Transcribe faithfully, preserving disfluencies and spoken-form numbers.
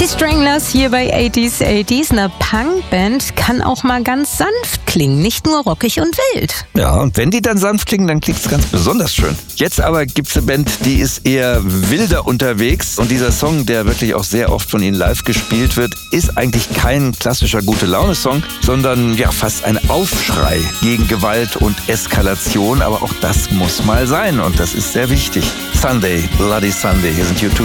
Die Stranglers hier bei achtziger achtziger. Eine Punkband kann auch mal ganz sanft klingen, nicht nur rockig und wild. Ja, und wenn die dann sanft klingen, dann klingt es ganz besonders schön. Jetzt aber gibt es eine Band, die ist eher wilder unterwegs. Und dieser Song, der wirklich auch sehr oft von ihnen live gespielt wird, ist eigentlich kein klassischer Gute-Laune-Song, sondern ja fast ein Aufschrei gegen Gewalt und Eskalation. Aber auch das muss mal sein und das ist sehr wichtig. Sunday, Bloody Sunday, hier sind U zwei.